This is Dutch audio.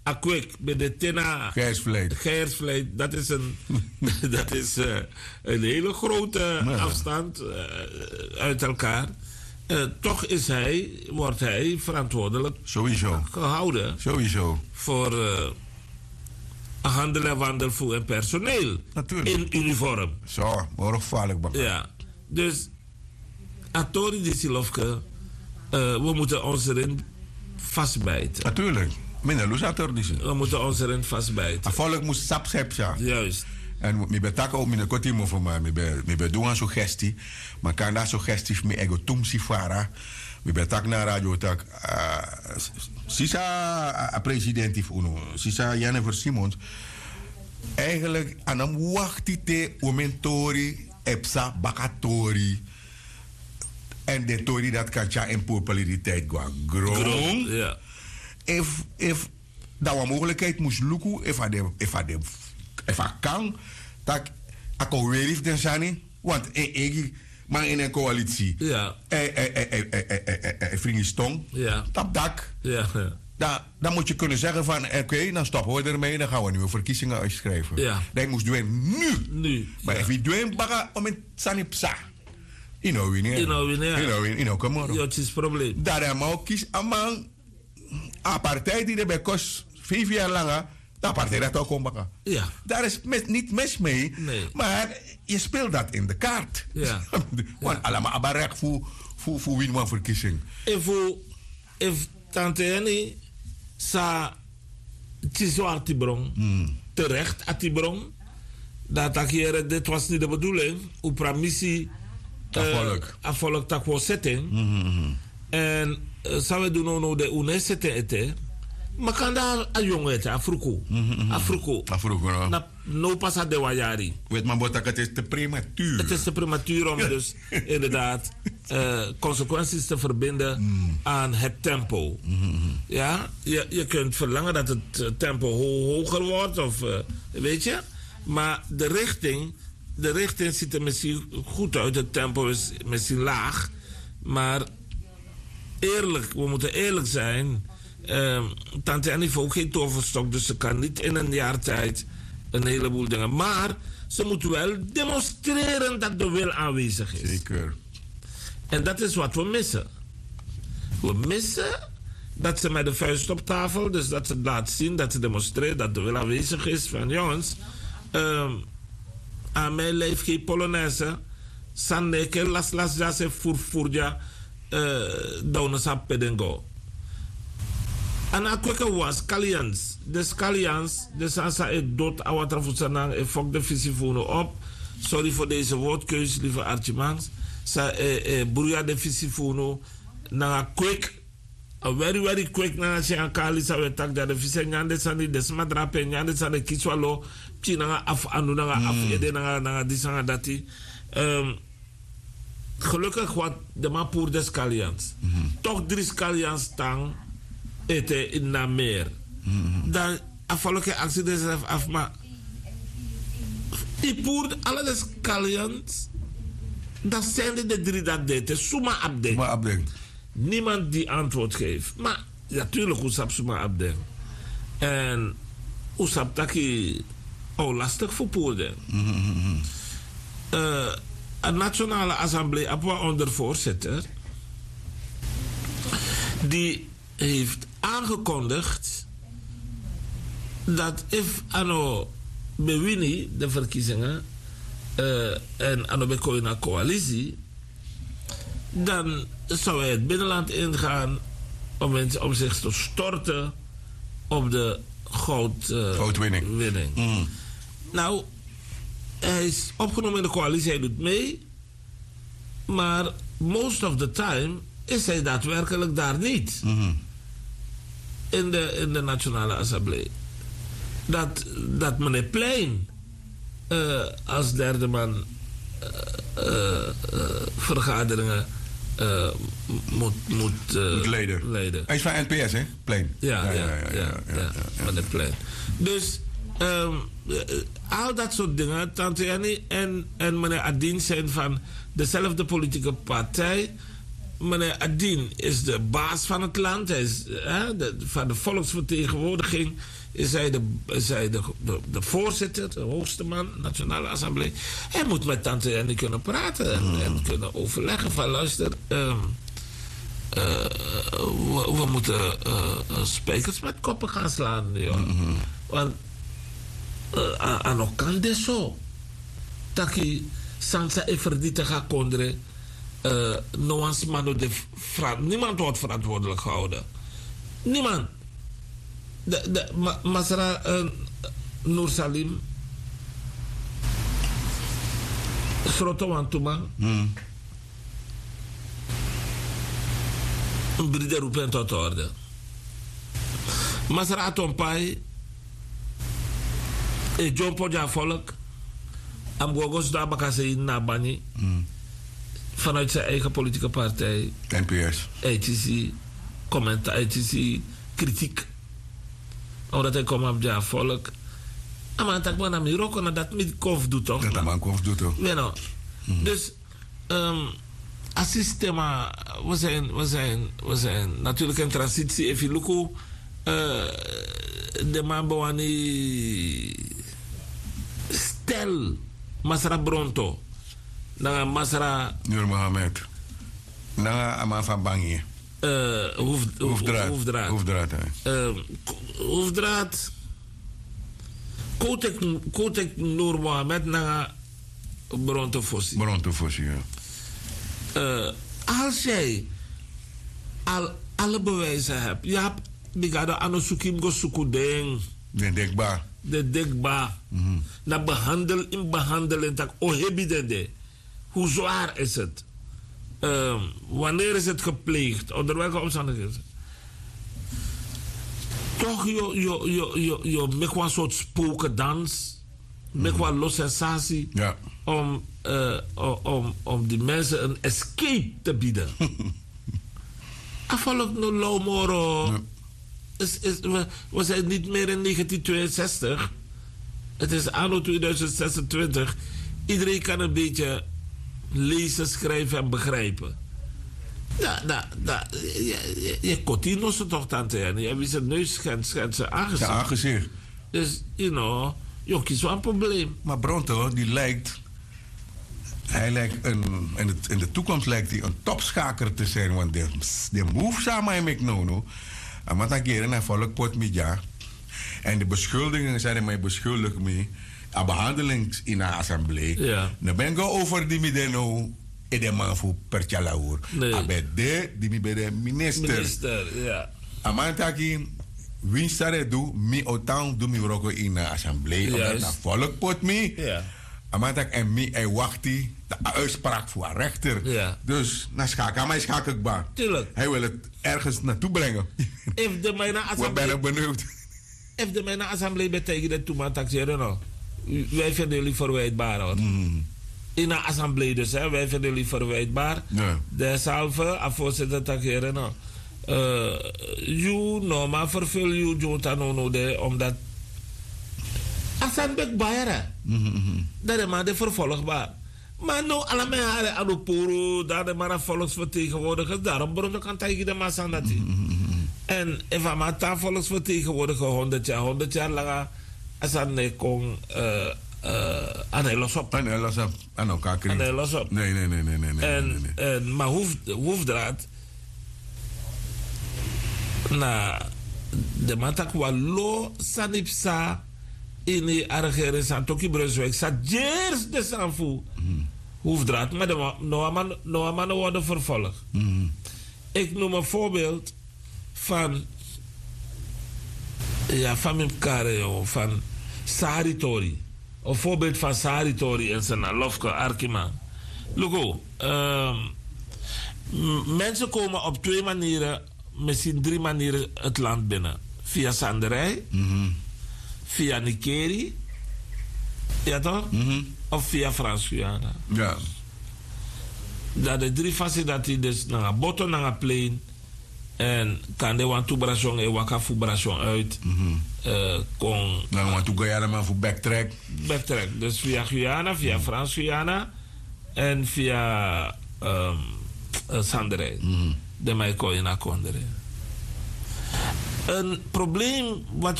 Akwek, bij de Tena. Geiersvleit. Dat is een hele grote afstand uit elkaar. Toch wordt hij verantwoordelijk gehouden. Sowieso. Voor handel en wandelvoer en personeel. Natuurlijk. In uniform. Zo, maar gevaarlijk. Ja. Dus, Atori Disilovke, we moeten ons erin vastbijten. Natuurlijk. We moeten ons erin vastbijten. Volk moet sap hebben. Juist. En ik ben ook in de kortimo van mij. Ik ben doen een suggestie. Maar kan dat suggestie met ego tumsi fara. Ik ben tak naar radio tak. Sisa president uno. Sisa Jennifer Simons. Eigenlijk aan hem wacht te omentori epsa bakatori. En de tori dat kan ja in populariteit gaan groeien. Ja. If dat een mogelijkheid moest lukken, if hij kan, dat ik weer heeft den sani, want maar in een coalitie, ja, vrienden stong, ja, dat dak, ja, dan moet je kunnen zeggen van, oké, dan stoppen we ermee, dan gaan we nieuwe verkiezingen uitschrijven. Ja. Dat moest doen nu. Maar if we doen baga om het sani psa, you know, come on. Ja, het is probleem. Daar hebben we ook kies amang. Een partij die er bij kost 5 jaar langer, dat partij dat ook komt. Ja. Daar is niet mis mee, nee. Maar je speelt dat in de kaart. Ja. Want allemaal abarek voor wie een verkiezing. If tante Annie sa tiso artibron terecht artibron dat dit was niet de bedoeling, op missie afvolk tak was setting en zou we doen nou de unesete ete, maar kan daar een jongen ete afruko, no passa de wajari. Weet maar wat het is te prematuur. Het is te prematuur om dus inderdaad consequenties te verbinden aan het tempo. Ja, je kunt verlangen dat het tempo hoger wordt of weet je, maar de richting ziet er misschien goed uit. Het tempo is misschien laag, maar we moeten eerlijk zijn. Tante Annie heeft ook geen toverstok, dus ze kan niet in een jaar tijd een heleboel dingen. Maar ze moet wel demonstreren dat de wil aanwezig is. Zeker. En dat is wat we missen. We missen dat ze met de vuist op tafel, dus dat ze laat zien, dat ze demonstreert dat de wil aanwezig is. Van jongens, aan mij leeft geen Polonaise. Sanneke, las jase furja. Down sap pedengo. En a kweke was Scallions. De Scallions, de Sansa het dood awatra voetsanang en fok de visifono op. Sorry voor deze woordkeus, lieve Archimans. Sa bruya de visifono na quick. A very quick na se an kali sa we tak da de vise nyande sani de smadra pe nyande sani kiswalo. China af anu na af ede na disanga dati. Gelukkig wat de mapoer des Scallions. Toch 3 Scallions tang ete in na meer. Dan afvallige actie des af maar. Die poer alle des Scallions. Dat zijn de 3 dat deden. Suma abdeng. Niemand die antwoord geeft. Maar natuurlijk Oesap Suma abdeng. En Oesap taki lastig voor poerden. Een nationale assemblee op ondervoorzitter die heeft aangekondigd dat if ano bewini de verkiezingen en ano bekooi naar coalitie, dan zou hij het binnenland ingaan om zich te storten op de goudwinning. Nou, hij is opgenomen in de coalitie, hij doet mee. Maar most of the time is hij daadwerkelijk daar niet. In de Nationale Assemblee. Dat meneer Plein als derde man vergaderingen moet leiden. Hij is van NPS, hè? Plein. Ja, meneer Plein. Dus al dat soort dingen, Tante Annie en meneer Adien zijn van dezelfde politieke partij. meneer Adin is de baas van het land. Hij is, van de volksvertegenwoordiging is hij de voorzitter, de hoogste man, Nationale Assemblée. Hij moet met tante Jenny kunnen praten en kunnen overleggen van luister, we moeten spijkers met koppen gaan slaan. Want aan elkaar dit zo. Dat je sansa e verdite gaat kondre. Niemand wordt verantwoordelijk gehouden. Niemand. Masra Noor Salim. Sroto Wantuma. Een bride roepen tot orde. Masra Atompai. E John Podja volk. Am gogos daar bakase in Nabani. Vanuit zijn eigen politieke partij. NPS. ITC, commentaar, ITC, kritiek. Omdat hij komt op het volk. Maar dat man aan Marokko dat met kof doet toch? Dat man kof doet toch? Ja, nou. Dus, als systeem, we zijn natuurlijk in transitie. Even lukken, de man bewani stel, Masra Bronto. Na Masra Nur Mohammed. Na Aman van Bangi. Hoefdraad. Hoefdraad. Kotek Nur Mohammed na Bronto Fossi. Bronto Fossi, ja. Als jij alle bewijzen hebt. Je hebt bigado anosukim go sukudeng. De dekba. Na behandelen tak ohebidende. Hoe zwaar is het? Wanneer is het gepleegd? Onder welke omstandigheden? Toch, je maakt een soort spokendans. Maakt een los sensatie. Ja. Om die mensen een escape te bieden. Afvallig no Lomoro. We zijn niet meer in 1962. Het is anno 2026. Iedereen kan een beetje lezen, schrijven en begrijpen. Je continu ze toch, tante Jenny. Je hebt zijn neus schensen aangezicht. Ja, aangezicht. Dus, je kiest wel een probleem. Maar Bronto, hij lijkt in de toekomst lijkt hij een topschaker te zijn. Want de move samen met Nono. En wat dan keren naar volk media. En de beschuldigingen zijn mij beschuldigd mee. A behandeling in de assemblee. Ja. Dan ben ik over die midden in de man voor Perchalaur. Nee. Bij de minister. Ja. Amantaki, winstare doe, mi otang doe mi roko in de assemblee. Omdat na volk pot me. Ja. Amantak en mi wacht de uitspraak voor een rechter. Ja. Dus na schakel ik ba. Tuurlijk. Hij wil het ergens naartoe brengen. If de mijne assemblee. Wat ben ik benieuwd. If de mijne assemblee betekent dat toen maar taxeren nou. Wij vinden jullie verwijtbaar hoor. In een assemblee dus, hè. Wij vinden jullie verwijtbaar. Ja. Derhalve, aan voorzitter taxeren nou. Maar vervul je Jota no de, omdat. Asan bayaren. Dat is maar de vervolgbaar. Maar nou, allemaal haren aan de poro, daar de maar een volksvertegenwoordigers, daarom bron ik aan tegen de massa dat en even maar ta volksvertegenwoordiger 100 jaar lang asan ne kon aan hij los op. Aan elkaar krijgen. Aan hij los op. Nee. Maar hoefdraad na de matak walo sanipsa in de argere santoki Brunswijk zat jeers de sanfu hoefdraad, maar de mannen worden vervolgd. Ik noem een voorbeeld van mijn carrière van Saritori. Een voorbeeld van Saritori en zijn Lofke Arkima. Look, mensen komen op 2 manieren, misschien 3 manieren het land binnen. Via Sanderij, via Nikeri, ja toch? Of via Frans-Guyana. Ja. Dat de 3 fasen dat hij dus naar een bottom, naar een plane. En kan de want toebration en waka voebration uit. Kon. Nou, want toen ga je maar voor backtrack. Backtrack. Dus via Guyana, via Frans-Guyana. En via sanderij. De mij kon je naar konderen. Een probleem wat